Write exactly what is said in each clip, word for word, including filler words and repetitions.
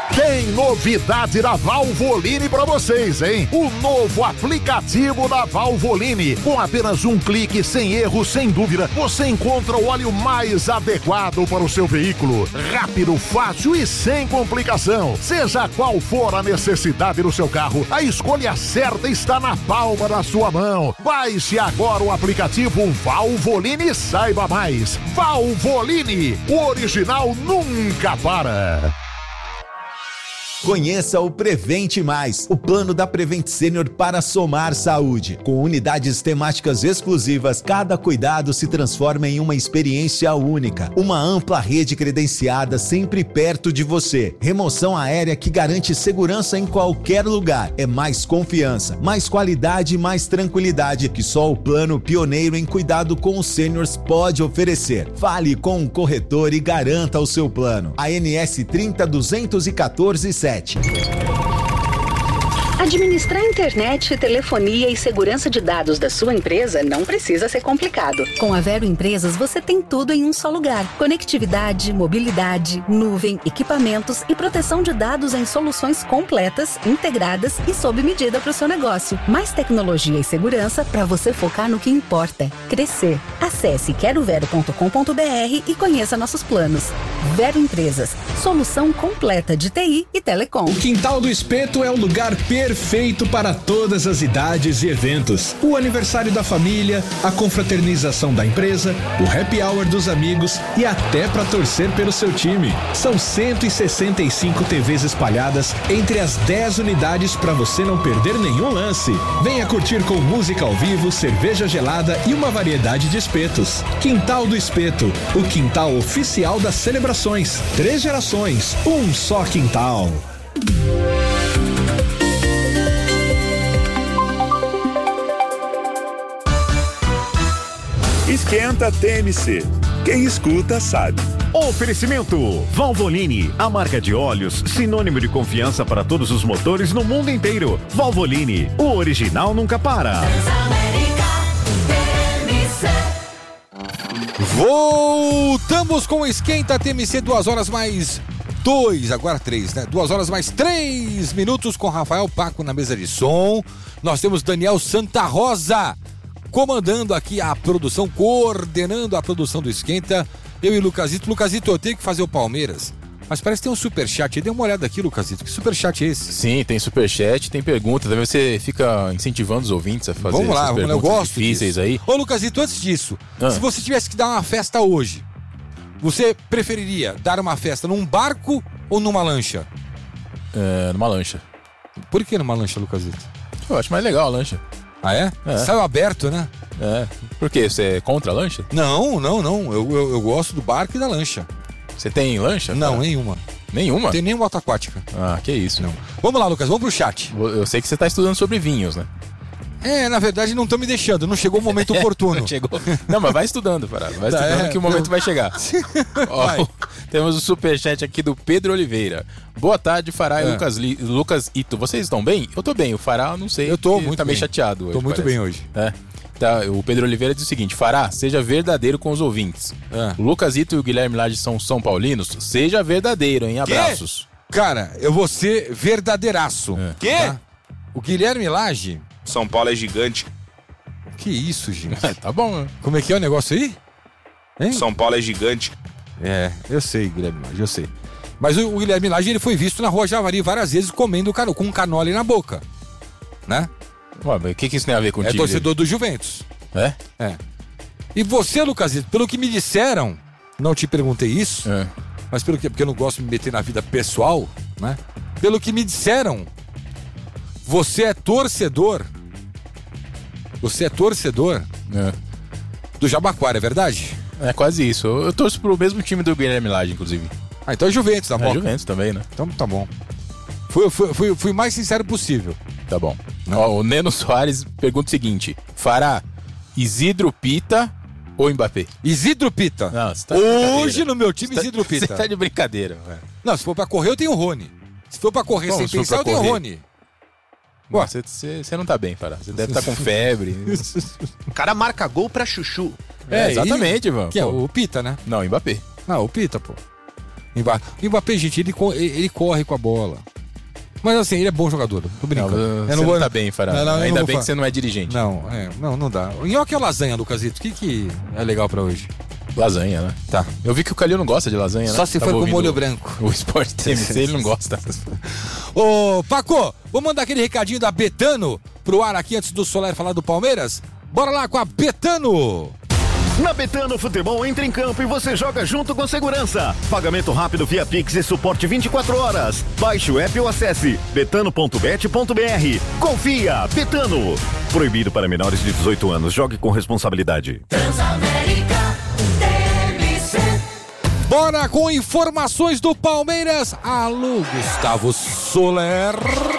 Tem novidade da Valvoline pra vocês, hein? O novo aplicativo da Valvoline. Com apenas um clique, sem erro, sem dúvida, você encontra o óleo mais adequado para o seu veículo. Rápido, fácil e sem complicação. Seja qual for a necessidade do seu carro, a escolha certa está na palma da sua mão. Baixe agora o aplicativo Valvoline e saiba mais. Valvoline, o original nunca para. Conheça o Prevente Mais, o plano da Prevent Senior para somar saúde. Com unidades temáticas exclusivas, cada cuidado se transforma em uma experiência única. Uma ampla rede credenciada sempre perto de você. Remoção aérea que garante segurança em qualquer lugar. É mais confiança, mais qualidade e mais tranquilidade que só o plano pioneiro em cuidado com os seniors pode oferecer. Fale com um corretor e garanta o seu plano. A N S trinta duzentos e quatorze sete. Administrar internet, telefonia e segurança de dados da sua empresa não precisa ser complicado. Com a Vero Empresas, você tem tudo em um só lugar. Conectividade, mobilidade, nuvem, equipamentos e proteção de dados em soluções completas, integradas e sob medida para o seu negócio. Mais tecnologia e segurança para você focar no que importa: crescer. Acesse quero vero ponto com ponto b r e conheça nossos planos. Vero Empresas, solução completa de T I e telecom. O Quintal do Espeto é o lugar perfeito Perfeito para todas as idades e eventos. O aniversário da família, a confraternização da empresa, o happy hour dos amigos e até para torcer pelo seu time. São cento e sessenta e cinco T Vs espalhadas entre as dez unidades para você não perder nenhum lance. Venha curtir com música ao vivo, cerveja gelada e uma variedade de espetos. Quintal do Espeto, o quintal oficial das celebrações. Três gerações, um só quintal. Esquenta T M C. Quem escuta sabe. Oferecimento Valvoline, a marca de óleos sinônimo de confiança para todos os motores no mundo inteiro. Valvoline, o original nunca para. Voltamos com o Esquenta T M C, duas horas mais dois, agora três, né? Duas horas mais três minutos com Rafael Paco na mesa de som. Nós temos Daniel Santa Rosa comandando aqui a produção, coordenando a produção do Esquenta. Eu e Lucasito. Lucasito, eu tenho que fazer o Palmeiras, mas parece que tem um superchat. Dê uma olhada aqui, Lucasito. Que superchat é esse? Sim, tem superchat, tem pergunta. Também você fica incentivando os ouvintes a fazer vamos lá, essas vamos lá, eu perguntas gosto difíceis disso. aí. Ô, Lucasito, antes disso, ah. se você tivesse que dar uma festa hoje, você preferiria dar uma festa num barco ou numa lancha? É, numa lancha. Por que numa lancha, Lucasito? Eu acho mais legal a lancha. Ah, é? É. Saiu aberto, né? É. Por quê? Você é contra a lancha? Não, não, não. Eu, eu, eu gosto do barco e da lancha. Você tem lancha? Não, cara? nenhuma. Nenhuma? Não tem nenhuma moto aquática. Ah, que isso. Não. Vamos lá, Lucas, vamos pro chat. Eu sei que você tá estudando sobre vinhos, né? É, na verdade não estão me deixando, não chegou o momento oportuno. Não chegou. Não, mas vai estudando, Fará. Vai Tá, estudando é, que o momento eu... vai chegar. Ó, vai. Temos o superchat aqui do Pedro Oliveira. Boa tarde, Fará e é. Lucas, Li... Lucas Ito. Vocês estão bem? Eu tô bem. O Fará, eu não sei. Eu tô muito tá bem. meio chateado hoje. Tô muito parece. bem hoje. É. Tá, o Pedro Oliveira diz o seguinte: Fará, seja verdadeiro com os ouvintes. É. O Lucas Ito e o Guilherme Lage são São Paulinos. Seja verdadeiro, hein? Abraços. Quê? Cara, eu vou ser verdadeiraço. É. Quê? Tá? O Guilherme Lage. São Paulo é gigante. Que isso, gente? É, tá bom, né? Como é que é o negócio aí? Hein? São Paulo é gigante. É, eu sei, Guilherme Lage, eu sei. Mas o, o Guilherme Lage, ele foi visto na Rua Javari várias vezes comendo cano, com um canole na boca. Né? Ué, mas o que, que isso tem a ver contigo? É torcedor do Juventus. É? É. E você, Lucasito, pelo que me disseram, não te perguntei isso, É. mas pelo que, porque eu não gosto de me meter na vida pessoal, né? Pelo que me disseram, você é torcedor. Você é torcedor É. do Jabaquara, é verdade? É quase isso. Eu, eu torço pro mesmo time do Guilherme Lage, inclusive. Ah, então é Juventus, tá bom? É Juventus também, né? Então tá bom. Fui, fui, fui, fui mais sincero possível. Tá bom. Ó, o Neno Soares pergunta o seguinte: Fará, Isidro Pita ou Mbappé? Isidro Pita. Não, você tá Hoje no meu time, Você Isidro tá, Pita. Você tá de brincadeira, velho. Não, se for pra correr, eu tenho o Rony. Se for pra correr Bom, sem se for pensar, pra eu tenho o correr. Rony. Bom, Você, você, você não tá bem, Fará. Você deve estar com febre. O cara marca gol pra chuchu. É, exatamente, e... Ivan. Que é Pô. o Pita, né? Não, Mbappé. Não, o Pita, pô. Mbappé, o Mbappé, gente, ele, ele corre com a bola. Mas assim, ele é bom jogador, tô brincando. Não, eu você não, vou... não tá bem, Fará. Não, não, Ainda bem falar. que você não é dirigente. Não, é, não, não dá. E olha que é lasanha, Lucasito, o que, que é legal pra hoje? Lasanha, né? Tá. Eu vi que o Calil não gosta de lasanha, Só né? Só se for com molho branco. O Sport T M C, ele não gosta. Ô, Paco, vamos mandar aquele recadinho da Betano pro ar aqui antes do Soler falar do Palmeiras? Bora lá com a Betano! Na Betano Futebol, entra em campo e você joga junto com segurança. Pagamento rápido via Pix e suporte vinte e quatro horas. Baixe o app ou acesse betano ponto bet ponto b r. Confia, Betano. Proibido para menores de dezoito anos. Jogue com responsabilidade. Transamérica T M C. Bora com informações do Palmeiras. Alô, Gustavo Soler.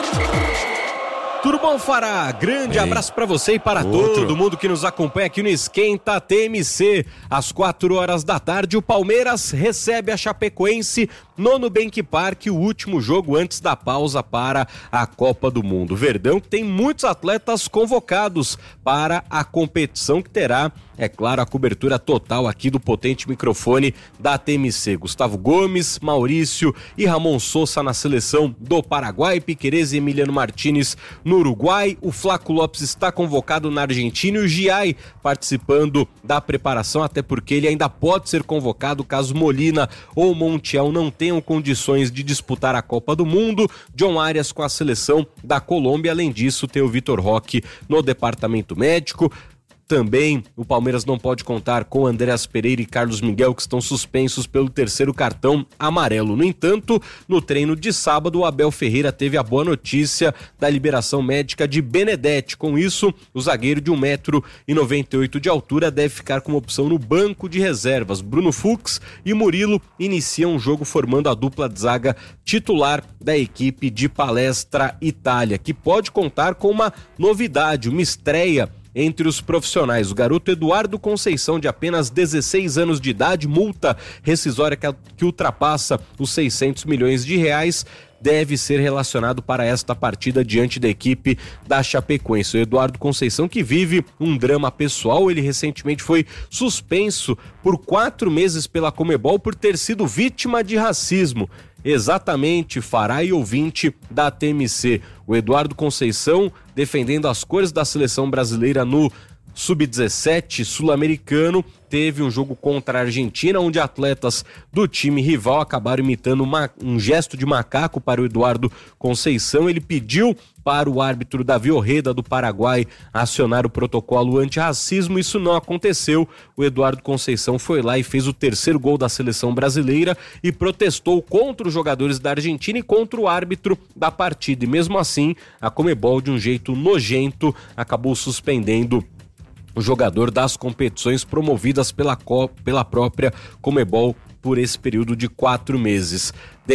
Tudo bom, Fará? Grande Ei. abraço pra você e para Outro. todo mundo que nos acompanha aqui no Esquenta T M C. Às quatro horas da tarde, o Palmeiras recebe a Chapecoense no Nubank Park, o último jogo antes da pausa para a Copa do Mundo. Verdão que tem muitos atletas convocados para a competição que terá, é claro, a cobertura total aqui do potente microfone da T M C. Gustavo Gomes, Maurício e Ramon Sousa na seleção do Paraguai, Piquerez e Emiliano Martínez no Uruguai. O Flaco Lopes está convocado na Argentina e o Giai participando da preparação, até porque ele ainda pode ser convocado caso Molina ou Montiel não tenham condições de disputar a Copa do Mundo. John Arias com a seleção da Colômbia. Além disso, tem o Vitor Roque no departamento médico. Também o Palmeiras não pode contar com Andreas Pereira e Carlos Miguel, que estão suspensos pelo terceiro cartão amarelo. No entanto, no treino de sábado, o Abel Ferreira teve a boa notícia da liberação médica de Benedetti. Com isso, o zagueiro de um metro e noventa e oito de altura deve ficar como opção no banco de reservas. Bruno Fux e Murilo iniciam o jogo formando a dupla de zaga titular da equipe de Palestra Itália, que pode contar com uma novidade, uma estreia entre os profissionais. O garoto Eduardo Conceição, de apenas dezesseis anos de idade, multa rescisória que, que ultrapassa os seiscentos milhões de reais, deve ser relacionado para esta partida diante da equipe da Chapecoense. O Eduardo Conceição, que vive um drama pessoal, ele recentemente foi suspenso por quatro meses pela Conmebol por ter sido vítima de racismo. Exatamente, Fará e ouvinte da T M C. O Eduardo Conceição defendendo as cores da seleção brasileira no sub dezessete sul-americano, teve um jogo contra a Argentina, onde atletas do time rival acabaram imitando uma, um gesto de macaco para o Eduardo Conceição. Ele pediu para o árbitro Davi Orreda do Paraguai acionar o protocolo antirracismo. Isso não aconteceu. O Eduardo Conceição foi lá e fez o terceiro gol da seleção brasileira e protestou contra os jogadores da Argentina e contra o árbitro da partida. E mesmo assim, a Conmebol, de um jeito nojento, acabou suspendendo o jogador das competições promovidas pela, pela própria Conmebol por esse período de quatro meses.